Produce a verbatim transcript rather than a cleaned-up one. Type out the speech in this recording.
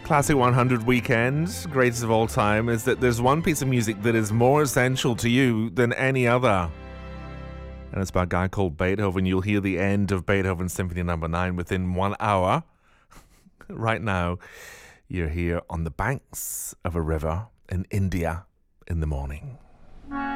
Classic one hundred Weekend, greatest of all time, is that there's one piece of music that is more essential to you than any other. And it's by a guy called Beethoven. You'll hear the end of Beethoven Symphony Number nine within one hour. Right now, you're here on the banks of a river in India in the morning.